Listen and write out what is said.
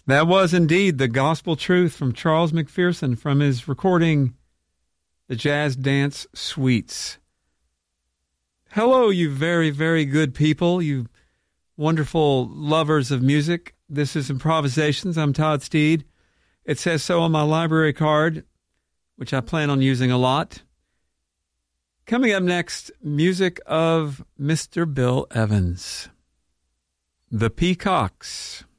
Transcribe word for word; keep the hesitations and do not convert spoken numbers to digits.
That was indeed the Gospel Truth from Charles McPherson from his recording, The Jazz Dance Suites. Hello, you very, very good people, you wonderful lovers of music. This is Improvisations. I'm Todd Steed. It says so on my library card, which I plan on using a lot. Coming up next, music of Mister Bill Evans. The Peacocks.